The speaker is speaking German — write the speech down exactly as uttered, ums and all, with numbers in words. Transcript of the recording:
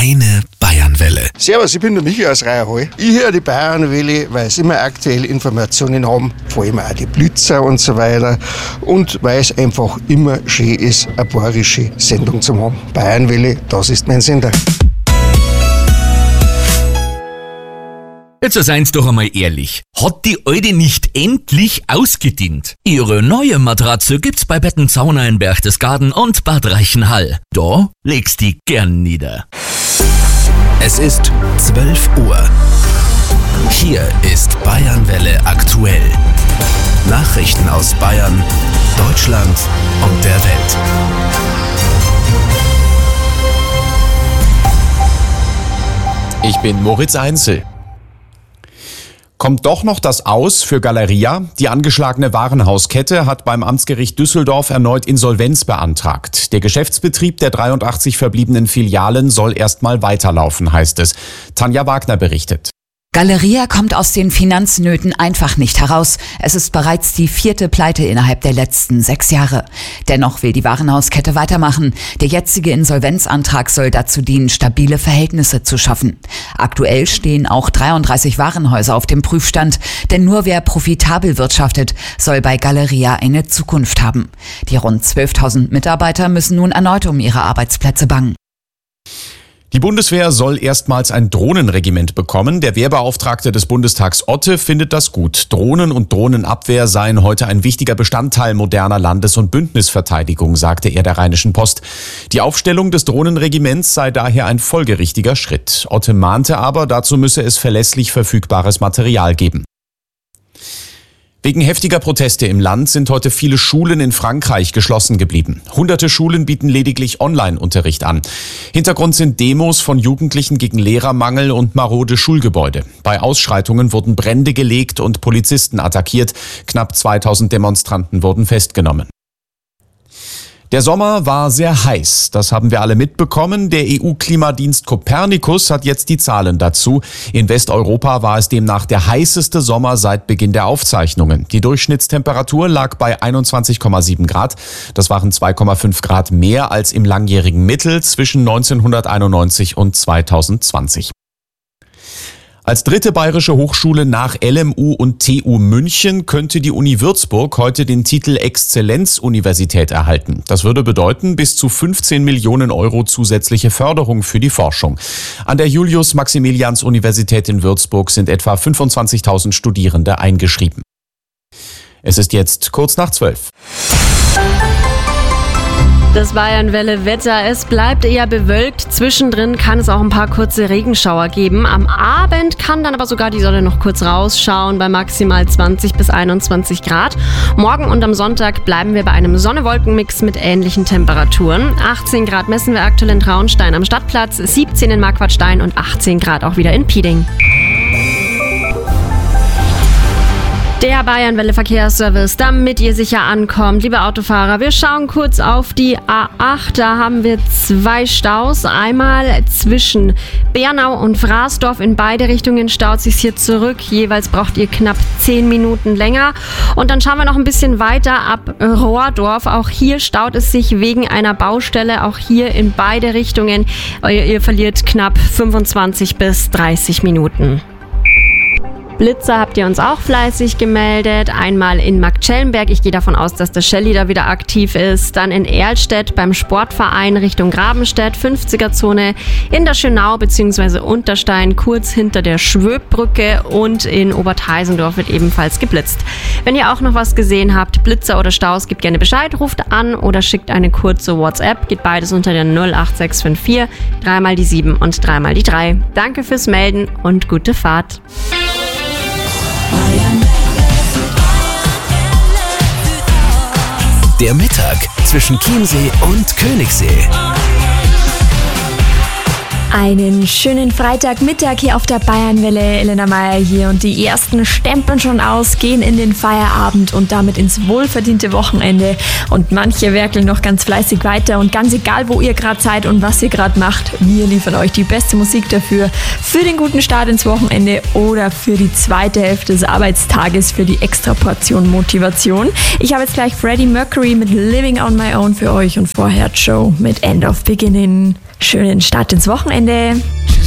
Deine Bayernwelle. Servus, ich bin der Michael aus Reierhall. Ich höre die Bayernwelle, weil es immer aktuelle Informationen haben, vor allem auch die Blitzer und so weiter. Und weil es einfach immer schön ist, eine bayerische Sendung zu haben. Bayernwelle, das ist mein Sender. Jetzt seid's doch einmal ehrlich. Hat die alte nicht endlich ausgedient? Ihre neue Matratze gibt's bei Bettenzauner in Berchtesgaden und Bad Reichenhall. Da legst die gern nieder. Es ist zwölf Uhr. Hier ist Bayernwelle aktuell. Nachrichten aus Bayern, Deutschland und der Welt. Ich bin Moritz Einzel. Kommt doch noch das Aus für Galeria? Die angeschlagene Warenhauskette hat beim Amtsgericht Düsseldorf erneut Insolvenz beantragt. Der Geschäftsbetrieb der dreiundachtzig verbliebenen Filialen soll erstmal weiterlaufen, heißt es. Tanja Wagner berichtet. Galeria kommt aus den Finanznöten einfach nicht heraus. Es ist bereits die vierte Pleite innerhalb der letzten sechs Jahre. Dennoch will die Warenhauskette weitermachen. Der jetzige Insolvenzantrag soll dazu dienen, stabile Verhältnisse zu schaffen. Aktuell stehen auch dreiunddreißig Warenhäuser auf dem Prüfstand, denn nur wer profitabel wirtschaftet, soll bei Galeria eine Zukunft haben. Die rund zwölftausend Mitarbeiter müssen nun erneut um ihre Arbeitsplätze bangen. Die Bundeswehr soll erstmals ein Drohnenregiment bekommen. Der Wehrbeauftragte des Bundestags Otte findet das gut. Drohnen und Drohnenabwehr seien heute ein wichtiger Bestandteil moderner Landes- und Bündnisverteidigung, sagte er der Rheinischen Post. Die Aufstellung des Drohnenregiments sei daher ein folgerichtiger Schritt. Otte mahnte aber, dazu müsse es verlässlich verfügbares Material geben. Wegen heftiger Proteste im Land sind heute viele Schulen in Frankreich geschlossen geblieben. Hunderte Schulen bieten lediglich Online-Unterricht an. Hintergrund sind Demos von Jugendlichen gegen Lehrermangel und marode Schulgebäude. Bei Ausschreitungen wurden Brände gelegt und Polizisten attackiert. Knapp zweitausend Demonstranten wurden festgenommen. Der Sommer war sehr heiß, das haben wir alle mitbekommen. Der E U-Klimadienst Copernicus hat jetzt die Zahlen dazu. In Westeuropa war es demnach der heißeste Sommer seit Beginn der Aufzeichnungen. Die Durchschnittstemperatur lag bei einundzwanzig Komma sieben Grad. Das waren zwei Komma fünf Grad mehr als im langjährigen Mittel zwischen neunzehnhunderteinundneunzig und zweitausendzwanzig. Als dritte bayerische Hochschule nach L M U und T U München könnte die Uni Würzburg heute den Titel Exzellenzuniversität erhalten. Das würde bedeuten, bis zu fünfzehn Millionen Euro zusätzliche Förderung für die Forschung. An der Julius-Maximilians-Universität in Würzburg sind etwa fünfundzwanzigtausend Studierende eingeschrieben. Es ist jetzt kurz nach zwölf. Das Bayernwelle-Wetter, es bleibt eher bewölkt. Zwischendrin kann es auch ein paar kurze Regenschauer geben. Am Abend kann dann aber sogar die Sonne noch kurz rausschauen bei maximal zwanzig bis einundzwanzig Grad. Morgen und am Sonntag bleiben wir bei einem Sonne-Wolken-Mix mit ähnlichen Temperaturen. achtzehn Grad messen wir aktuell in Traunstein am Stadtplatz, siebzehn in Marquardstein und achtzehn Grad auch wieder in Pieding. Der Bayernwelle-Verkehrsservice, damit ihr sicher ankommt. Liebe Autofahrer, wir schauen kurz auf die A acht. Da haben wir zwei Staus. Einmal zwischen Bernau und Frasdorf. In beide Richtungen staut sich hier zurück. Jeweils braucht ihr knapp zehn Minuten länger. Und dann schauen wir noch ein bisschen weiter ab Rohrdorf. Auch hier staut es sich wegen einer Baustelle. Auch hier in beide Richtungen. Ihr, ihr verliert knapp fünfundzwanzig bis dreißig Minuten. Blitzer habt ihr uns auch fleißig gemeldet. Einmal in Marktschellenberg. Ich gehe davon aus, dass der Shelly da wieder aktiv ist. Dann in Erlstedt beim Sportverein Richtung Grabenstedt, fünfziger-Zone. In der Schönau bzw. Unterstein, kurz hinter der Schwöbbrücke. Und in Obertheisendorf wird ebenfalls geblitzt. Wenn ihr auch noch was gesehen habt, Blitzer oder Staus, gebt gerne Bescheid, ruft an oder schickt eine kurze WhatsApp. Geht beides unter der null acht sechs fünf vier, dreimal die sieben und dreimal die drei. Danke fürs Melden und gute Fahrt. Der Mittag zwischen Chiemsee und Königssee. Einen schönen Freitagmittag hier auf der Bayernwelle. Elena Meyer hier und die ersten stempeln schon aus, gehen in den Feierabend und damit ins wohlverdiente Wochenende. Und manche werkeln noch ganz fleißig weiter und ganz egal, wo ihr gerade seid und was ihr gerade macht, wir liefern euch die beste Musik dafür, für den guten Start ins Wochenende oder für die zweite Hälfte des Arbeitstages, für die Extraportion Motivation. Ich habe jetzt gleich Freddie Mercury mit Living on My Own für euch und vorher Joe mit End of Beginning. Schönen Start ins Wochenende.